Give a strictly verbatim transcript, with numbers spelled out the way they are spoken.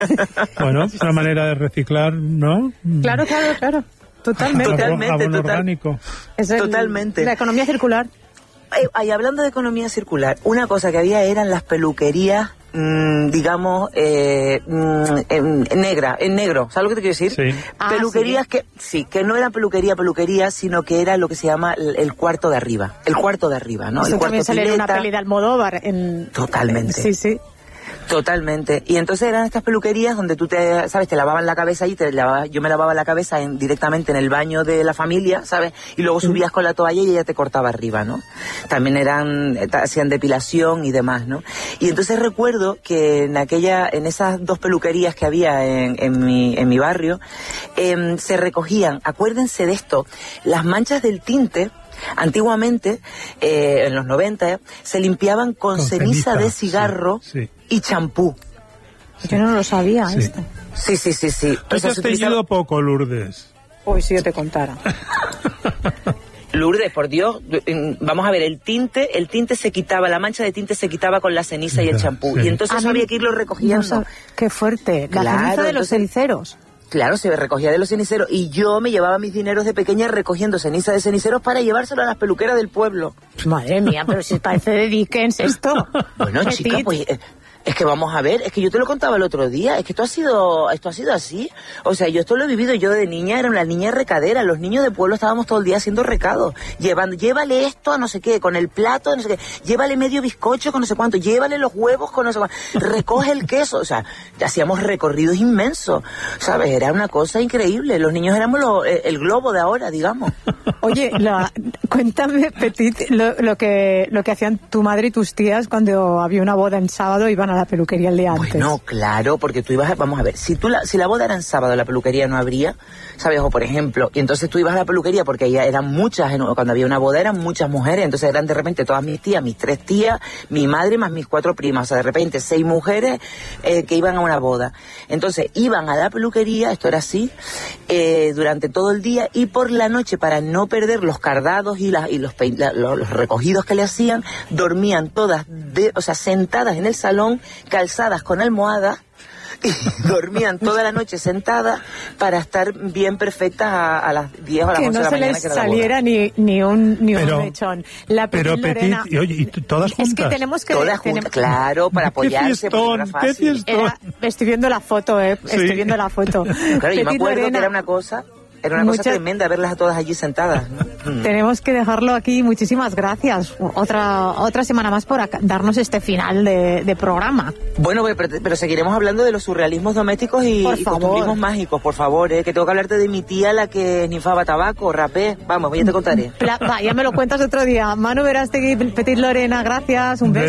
Bueno, es una manera de reciclar, ¿no? Claro, claro, claro. Totalmente. Totalmente, Abono total. orgánico. Es el- Totalmente. La economía circular. Ay, ay, hablando de economía circular, una cosa que había eran las peluquerías, mmm, digamos, eh, mmm, en, en negra, en negro, ¿sabes lo que te quiero decir? Sí. Ah, Peluquerías sí. que, sí, que no eran peluquería, peluquería, sino que era lo que se llama el, el cuarto de arriba, el cuarto de arriba, ¿no? Eso el cuarto también sale en una pileta. peli de Almodóvar. En... Totalmente. Sí, sí. Totalmente. Y entonces eran estas peluquerías donde tú te, ¿sabes? Te lavaban la cabeza y te lavaba, yo me lavaba la cabeza en, directamente en el baño de la familia, ¿sabes? Y luego subías con la toalla y ella te cortaba arriba, ¿no? También eran, hacían depilación y demás, ¿no? Y entonces recuerdo que en aquella, en esas dos peluquerías que había en, en mi, en mi barrio, eh, se recogían, acuérdense de esto, las manchas del tinte. Antiguamente, eh, en los noventa, se limpiaban con, Con ceniza, ceniza, de cigarro sí, sí. y champú. Yo no lo sabía Sí. esto. Sí, sí, sí, sí. Tú O te sea, has se utilizaba- teñido poco, Lourdes. Uy, si yo te contara. Lourdes, por Dios, vamos a ver, el tinte, el tinte se quitaba, la mancha de tinte se quitaba con la ceniza y el Ya, champú. sí. Y entonces Ah, no, había que irlo recogiendo. no sab- Qué fuerte. La Claro, ceniza de los entonces- ceniceros. Claro, se recogía de los ceniceros y yo me llevaba mis dineros de pequeña recogiendo ceniza de ceniceros para llevárselo a las peluqueras del pueblo. Madre mía, pero si parece de Dickens esto. Bueno, Petit. chica, pues eh, es que vamos a ver, es que yo te lo contaba el otro día, es que esto ha sido, esto ha sido así. O sea, yo esto lo he vivido, yo de niña era una niña recadera, los niños de pueblo estábamos todo el día haciendo recados, llevando, llévale esto a no sé qué, con el plato, no sé qué, llévale medio bizcocho con no sé cuánto, llévale los huevos con no sé cuánto, recoge el queso, o sea, hacíamos recorridos inmensos, ¿sabes? Era una cosa increíble, los niños éramos lo- el globo de ahora, digamos. Oye, la, cuéntame, Petit, lo, lo que lo que hacían tu madre y tus tías cuando había una boda en sábado, iban a la peluquería el día antes. Bueno, claro, porque tú ibas, a- vamos a ver, si tú la, si la boda era en sábado, la peluquería no habría, ¿sabes? O por ejemplo, y entonces tú ibas a la peluquería porque ahí eran muchas, en- cuando había una boda eran muchas mujeres, entonces eran de repente todas mis tías, mis tres tías, mi madre más mis cuatro primas, o sea, de repente seis mujeres eh, que iban a una boda. Entonces iban a la peluquería, esto era así, eh, durante todo el día y por la noche para no perder los cardados y, la, y los, pein- la- los, los recogidos que le hacían, dormían todas, de, o sea, sentadas en el salón, calzadas con almohadas, y dormían toda la noche sentadas para estar bien perfectas a, a las diez o a las Que once no de la se mañana, les que era la boda. saliera ni, ni un ni Pero- un mechón. La Pero Petit Petit, Lorena, y oye, y t- todas juntas. es que tenemos que Todas tenem- juntas, claro, para ¡Qué apoyarse, porque no era fiestón! ¡Qué fácil. fiestón! era, estoy viendo la foto, eh, Sí. estoy viendo la foto. Claro, yo me Petit acuerdo Lorena, que era una cosa, era una Mucha- cosa tremenda verlas a todas allí sentadas. Mm. tenemos que dejarlo aquí. Muchísimas gracias. Otra otra semana más por acá- darnos este final de, de programa. Bueno, pero, pero seguiremos hablando de los surrealismos domésticos y, Por y favor. costumbrismos mágicos, por favor, eh, que tengo que hablarte de mi tía, la que ninfaba tabaco, rapé. Vamos, ya te contaré. Pla- va, ya me lo cuentas otro día. Manu Verástegui, Petit Lorena, gracias. Un beso.